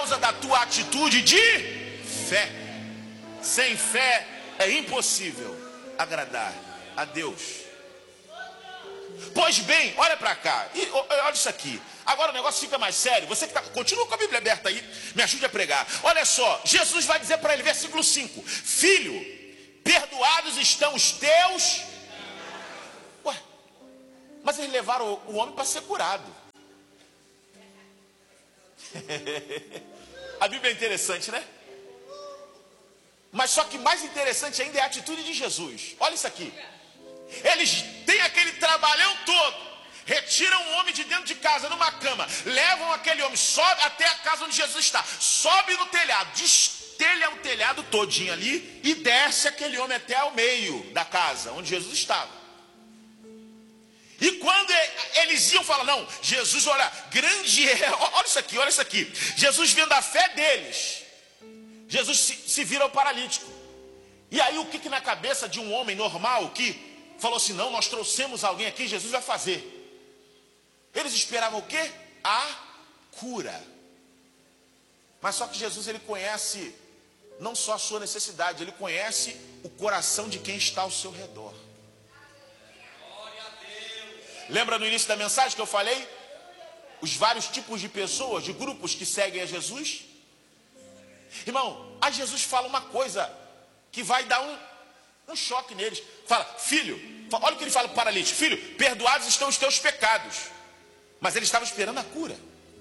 causa da tua atitude de fé. Sem fé é impossível agradar a Deus. Pois bem, olha para cá, e olha isso aqui. Agora o negócio fica mais sério. Você que continua com a Bíblia aberta aí, me ajude a pregar. Olha só, Jesus vai dizer para ele, versículo 5: Filho, perdoados estão os teus. Ué, mas eles levaram o homem para ser curado. A Bíblia é interessante, né? Mas só que mais interessante ainda é a atitude de Jesus. Olha isso aqui. Eles têm aquele trabalhão todo, retiram o homem de dentro de casa numa cama, levam aquele homem, sobe até a casa onde Jesus está, sobe no telhado, destelha o telhado todinho ali e desce aquele homem até ao meio da casa onde Jesus estava. E quando eles iam falar, não, Jesus, olha, grande é, olha isso aqui. Jesus, vendo a fé deles, Jesus se vira ao paralítico. E aí o que na cabeça de um homem normal que falou assim, não, nós trouxemos alguém aqui, Jesus vai fazer. Eles esperavam o quê? A cura. Mas só que Jesus, ele conhece não só a sua necessidade, ele conhece o coração de quem está ao seu redor. Lembra no início da mensagem que eu falei? Os vários tipos de pessoas, de grupos que seguem a Jesus? Irmão, aí Jesus fala uma coisa que vai dar um choque neles. Fala, filho, olha o que ele fala para o paralítico: filho, perdoados estão os teus pecados. Mas ele estava esperando a cura.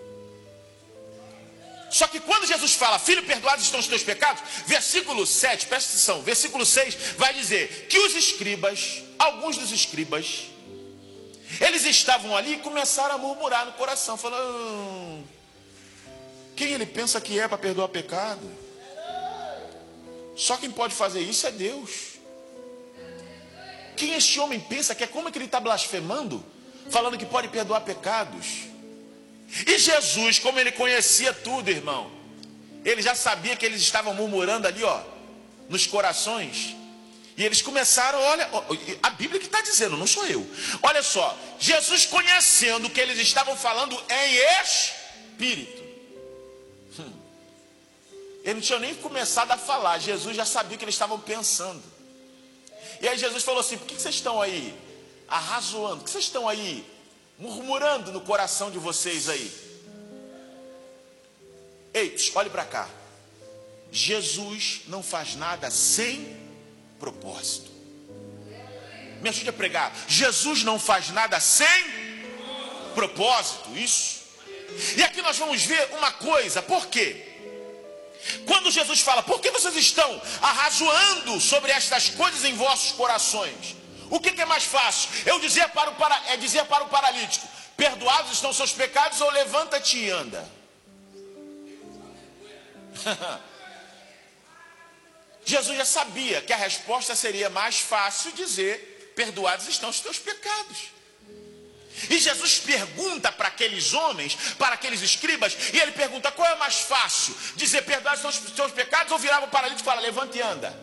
Só que quando Jesus fala, filho, perdoados estão os teus pecados, versículo 7, presta atenção, versículo 6 vai dizer que os escribas, alguns dos escribas, eles estavam ali e começaram a murmurar no coração, falando, quem ele pensa que é para perdoar pecado? Só quem pode fazer isso é Deus. Quem este homem pensa que é? Como é que ele está blasfemando, falando que pode perdoar pecados? E Jesus, como ele conhecia tudo, irmão, ele já sabia que eles estavam murmurando ali, ó, nos corações. E eles começaram, olha, a Bíblia que está dizendo, não sou eu. Olha só, Jesus, conhecendo que eles estavam falando em espírito, ele não tinha nem começado a falar, Jesus já sabia o que eles estavam pensando. E aí Jesus falou assim, por que vocês estão aí arrazoando? Por que vocês estão aí murmurando no coração de vocês aí? Ei, olhe para cá. Jesus não faz nada sem propósito. Me ajude a pregar. Jesus não faz nada sem propósito. Isso. E aqui nós vamos ver uma coisa. Por quê? Quando Jesus fala, por que vocês estão arrazoando sobre estas coisas em vossos corações? O que é mais fácil? Eu dizer para o paralítico, perdoados estão seus pecados, ou levanta-te e anda? Jesus já sabia que a resposta seria mais fácil dizer, perdoados estão os teus pecados. E Jesus pergunta para aqueles homens, para aqueles escribas, e ele pergunta, qual é mais fácil? Dizer, perdoados estão os teus pecados, ou virar para o paralítico e falar, levanta e anda?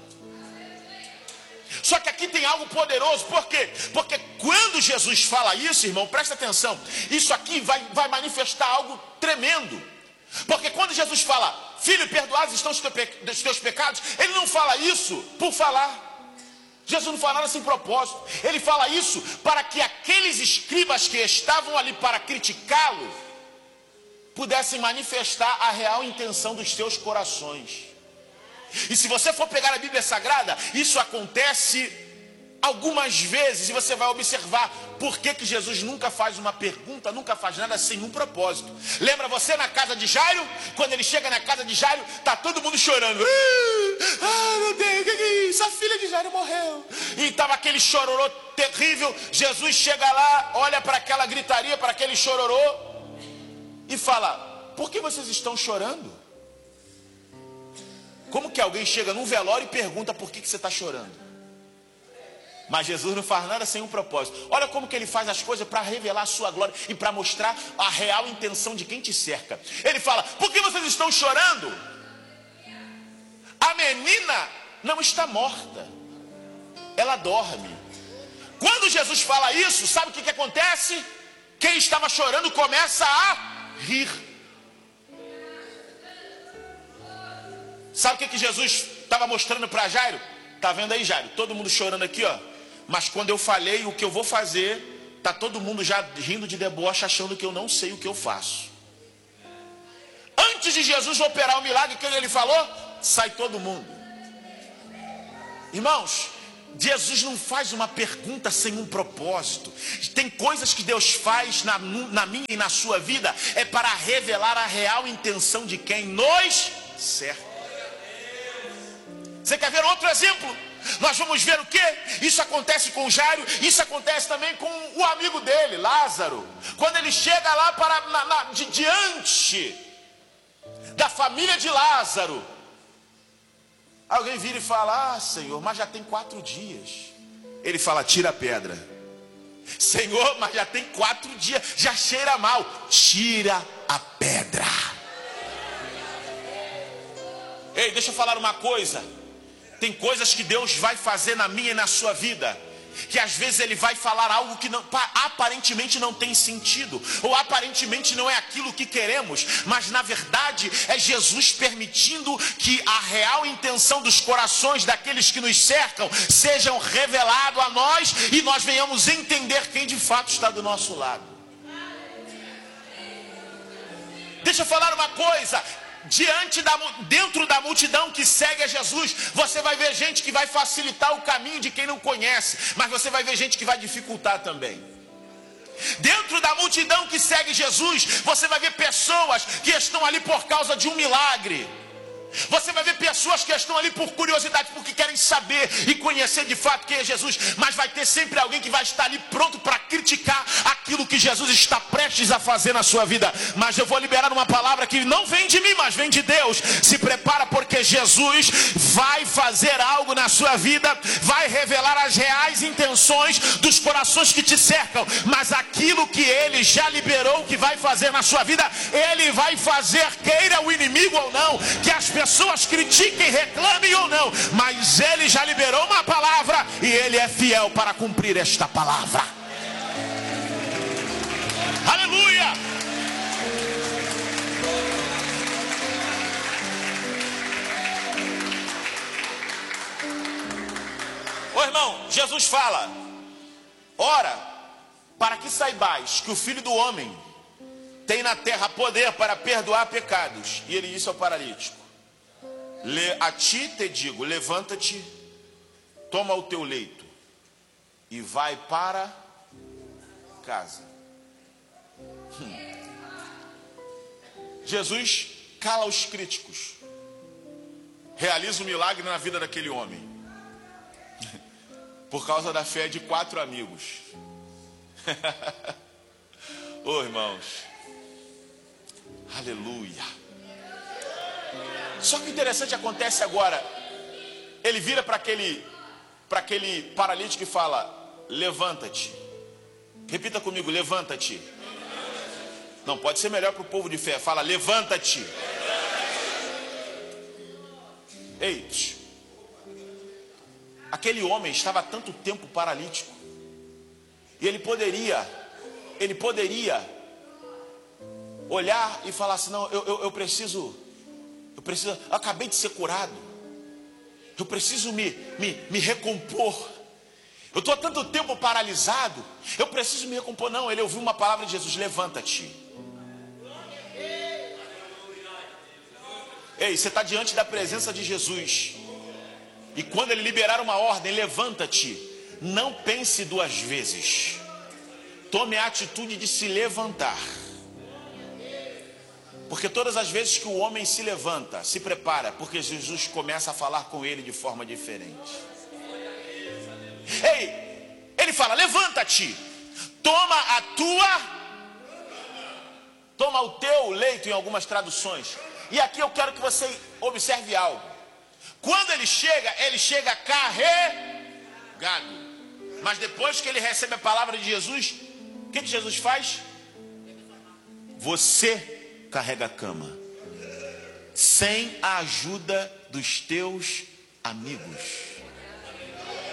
Só que aqui tem algo poderoso, por quê? Porque quando Jesus fala isso, irmão, presta atenção, isso aqui vai manifestar algo tremendo. Porque quando Jesus fala, filho, perdoados estão os teus pecados, ele não fala isso por falar. Jesus não fala nada sem propósito. Ele fala isso para que aqueles escribas que estavam ali para criticá-lo pudessem manifestar a real intenção dos seus corações. E se você for pegar a Bíblia Sagrada, isso acontece algumas vezes, e você vai observar por que Jesus nunca faz uma pergunta, nunca faz nada sem um propósito. Lembra você na casa de Jairo? Quando ele chega na casa de Jairo, está todo mundo chorando. Meu Deus, que é isso? A filha de Jairo morreu. E estava aquele chororô terrível. Jesus chega lá, olha para aquela gritaria, para aquele chororô, e fala, por que vocês estão chorando? Como que alguém chega num velório e pergunta por que você está chorando? Mas Jesus não faz nada sem um propósito. Olha como que ele faz as coisas para revelar a sua glória e para mostrar a real intenção de quem te cerca. Ele fala, por que vocês estão chorando? A menina não está morta, ela dorme. Quando Jesus fala isso, sabe o que acontece? Quem estava chorando começa a rir. Sabe o que Jesus estava mostrando para Jairo? Tá vendo aí, Jairo? Todo mundo chorando aqui, ó. Mas quando eu falei o que eu vou fazer, tá todo mundo já rindo de deboche, achando que eu não sei o que eu faço. Antes de Jesus operar o milagre, o que ele falou? Sai todo mundo. Irmãos, Jesus não faz uma pergunta sem um propósito. Tem coisas que Deus faz na minha e na sua vida, é para revelar a real intenção de quem nos cerca. Você quer ver outro exemplo? Nós vamos ver o que? Isso acontece com Jairo, isso acontece também com o amigo dele, Lázaro. Quando ele chega lá diante da família de Lázaro, alguém vira e fala: ah, Senhor, mas já tem 4 dias. Ele fala: tira a pedra. Senhor, mas já tem 4 dias, já cheira mal. Tira a pedra. Ei, deixa eu falar uma coisa. Tem coisas que Deus vai fazer na minha e na sua vida, que às vezes Ele vai falar algo que aparentemente não tem sentido, ou aparentemente não é aquilo que queremos, mas na verdade é Jesus permitindo que a real intenção dos corações daqueles que nos cercam sejam revelado a nós, e nós venhamos entender quem de fato está do nosso lado. Deixa eu falar uma coisa. Dentro da multidão que segue a Jesus, você vai ver gente que vai facilitar o caminho de quem não conhece, mas você vai ver gente que vai dificultar também. Dentro da multidão que segue Jesus, você vai ver pessoas que estão ali por causa de um milagre. Você vai ver pessoas que estão ali por curiosidade, porque querem saber e conhecer de fato quem é Jesus. Mas vai ter sempre alguém que vai estar ali pronto para criticar aquilo que Jesus está prestes a fazer na sua vida. Mas eu vou liberar uma palavra que não vem de mim, mas vem de Deus. Se prepara, porque Jesus vai fazer algo na sua vida, vai revelar as reais intenções dos corações que te cercam. Mas aquilo que Ele já liberou que vai fazer na sua vida, Ele vai fazer, queira o inimigo ou não, que as pessoas critiquem, reclamem ou não, mas Ele já liberou uma palavra e Ele é fiel para cumprir esta palavra. Aleluia! Ô irmão, Jesus fala: ora, para que saibais que o Filho do Homem tem na terra poder para perdoar pecados. E Ele disse ao paralítico: a ti te digo, levanta-te, toma o teu leito e vai para casa. Jesus cala os críticos, realiza um milagre na vida daquele homem, por causa da fé de 4 amigos. Ô irmãos, aleluia. Só que o interessante acontece agora. Ele vira para aquele paralítico e fala: levanta-te. Repita comigo: levanta-te. Não, pode ser melhor para o povo de fé. Fala: levanta-te. Ei, aquele homem estava há tanto tempo paralítico, e ele poderia olhar e falar assim: não, eu preciso, eu acabei de ser curado, eu preciso me recompor, eu estou há tanto tempo paralisado, eu preciso me recompor. Não, ele ouviu uma palavra de Jesus: levanta-te. Ei, você está diante da presença de Jesus, e quando Ele liberar uma ordem, levanta-te, não pense 2 vezes, tome a atitude de se levantar. Porque todas as vezes que o homem se levanta, se prepara, porque Jesus começa a falar com ele de forma diferente. Ei, ele fala: levanta-te, toma o teu leito, em algumas traduções. E aqui eu quero que você observe algo. Quando ele chega carregado. Mas depois que ele recebe a palavra de Jesus, o que Jesus faz? Você carrega a cama, sem a ajuda dos teus amigos.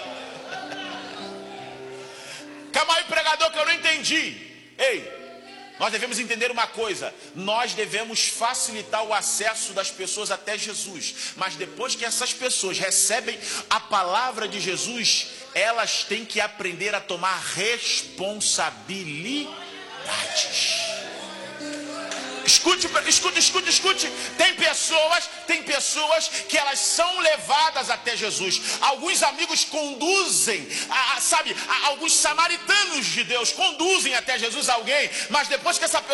Calma aí, pregador, que eu não entendi. Ei, Nós devemos entender uma coisa: nós devemos facilitar o acesso das pessoas até Jesus, mas depois que essas pessoas recebem a palavra de Jesus, elas têm que aprender a tomar responsabilidades. Escute. Tem pessoas que elas são levadas até Jesus. Alguns amigos conduzem, alguns samaritanos de Deus conduzem até Jesus alguém, mas depois que essa pessoa